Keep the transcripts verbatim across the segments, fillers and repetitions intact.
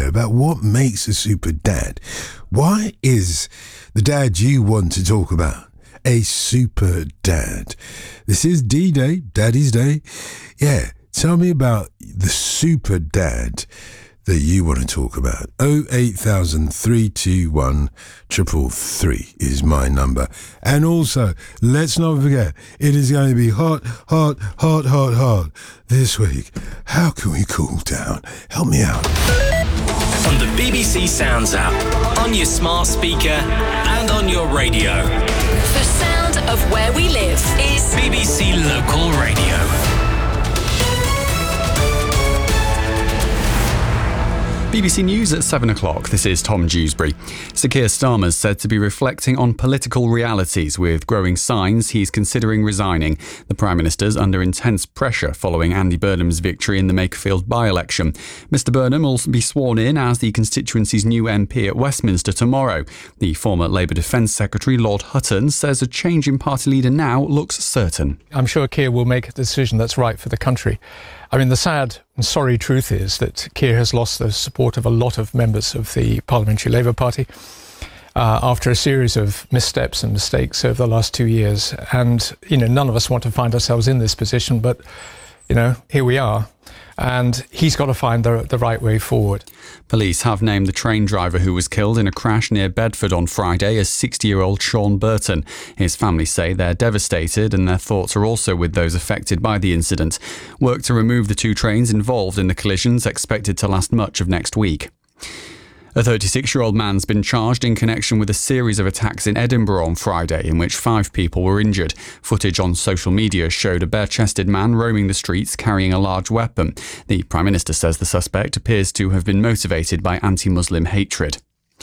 here about what makes a super dad. Why is the dad you want to talk about a super dad? This is D-Day, Daddy's Day. Yeah, tell me about the super dad that you want to talk about. oh eight thousand, three two one, three three three is my number. And also, let's not forget, it is going to be hot, hot, hot, hot, hot this week. How can we cool down? Help me out. On the B B C Sounds app, on your smart speaker, and on your radio. The sound of where we live is B B C Local Radio. B B C News at seven o'clock. This is Tom Dewsbury. Sir Keir Starmer's said to be reflecting on political realities, with growing signs he's considering resigning. The Prime Minister's under intense pressure following Andy Burnham's victory in the Makerfield by-election. Mr Burnham will be sworn in as the constituency's new M P at Westminster tomorrow. The former Labour Defence Secretary, Lord Hutton, says a change in party leader now looks certain. I'm sure Keir will make a decision that's right for the country. I mean, the sad and sorry truth is that Keir has lost the support of a lot of members of the Parliamentary Labour Party uh, after a series of missteps and mistakes over the last two years. And, you know, none of us want to find ourselves in this position, but, you know, here we are. And he's got to find the, the right way forward. Police have named the train driver who was killed in a crash near Bedford on Friday as sixty-year-old Sean Burton. His family say they're devastated and their thoughts are also with those affected by the incident. Work to remove the two trains involved in the collisions expected to last much of next week. A thirty-six-year-old man's been charged in connection with a series of attacks in Edinburgh on Friday in which five people were injured. Footage on social media showed a bare-chested man roaming the streets carrying a large weapon. The Prime Minister says the suspect appears to have been motivated by anti-Muslim hatred.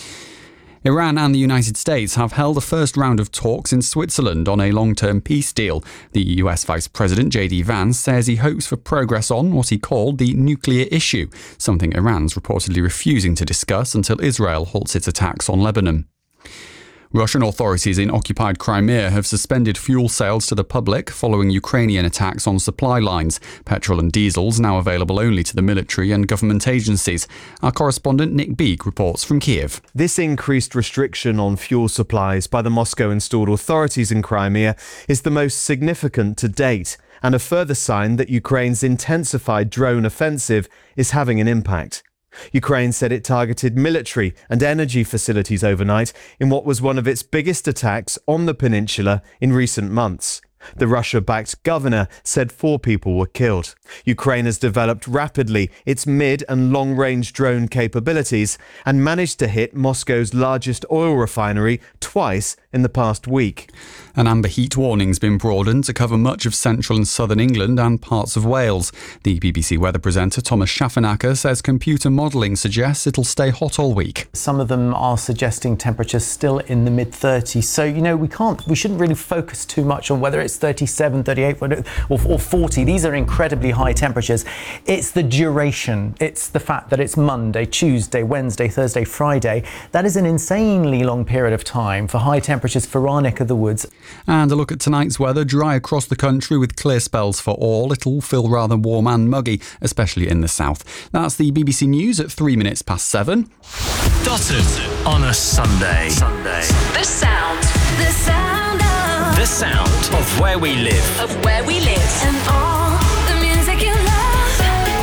Iran and the United States have held a first round of talks in Switzerland on a long-term peace deal. The U S Vice President J D Vance says he hopes for progress on what he called the nuclear issue, something Iran's reportedly refusing to discuss until Israel halts its attacks on Lebanon. Russian authorities in occupied Crimea have suspended fuel sales to the public following Ukrainian attacks on supply lines. Petrol and diesel's now available only to the military and government agencies. Our correspondent Nick Beek reports from Kiev. This increased restriction on fuel supplies by the Moscow-installed authorities in Crimea is the most significant to date, and a further sign that Ukraine's intensified drone offensive is having an impact. Ukraine said it targeted military and energy facilities overnight in what was one of its biggest attacks on the peninsula in recent months. The Russia-backed governor said four people were killed. Ukraine has developed rapidly its mid- and long-range drone capabilities and managed to hit Moscow's largest oil refinery twice in the past week. An amber heat warning's been broadened to cover much of central and southern England and parts of Wales. The B B C weather presenter Thomas Schaffenacker says computer modelling suggests it'll stay hot all week. Some of them are suggesting temperatures still in the mid thirties. So, you know, we can't, we shouldn't really focus too much on whether it's thirty-seven, thirty-eight or, or forty. These are incredibly high temperatures. It's the duration. It's the fact that it's Monday, Tuesday, Wednesday, Thursday, Friday. That is an insanely long period of time for high temperatures for our neck of the woods. And a look at tonight's weather. Dry across the country with clear spells for all. It'll feel rather warm and muggy, especially in the south. That's the B B C News at three minutes past seven. Dotted on a Sunday. Sunday. the sound. The sound of. The sound of where we live. Of where we live. And all the music you love.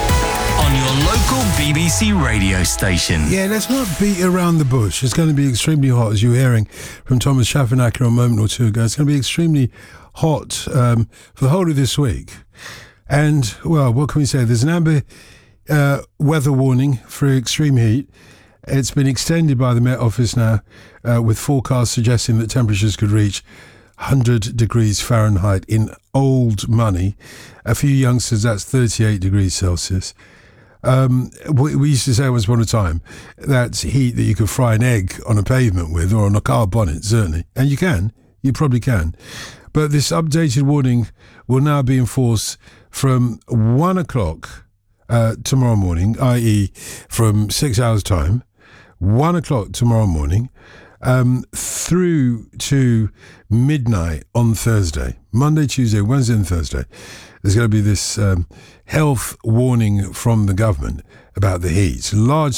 On your local B B C radio station. Yeah, let's not beat around the bush. It's going to be extremely hot, as you were hearing from Thomas Schaffenacker a moment or two ago. It's going to be extremely hot um, for the whole of this week. And, well, what can we say? There's an amber uh, weather warning for extreme heat. It's been extended by the Met Office now, uh, with forecasts suggesting that temperatures could reach one hundred degrees Fahrenheit in old money. A few youngsters, that's thirty-eight degrees Celsius. Um, we, we used to say once upon a time, that's heat that you could fry an egg on a pavement with, or on a car bonnet, certainly. And you can, you probably can. But this updated warning will now be in force from one o'clock uh, tomorrow morning, that is from six hours' time, one o'clock tomorrow morning, um, through to midnight on Thursday, Monday, Tuesday, Wednesday and Thursday. There's going to be this um, health warning from the government about the heat. Large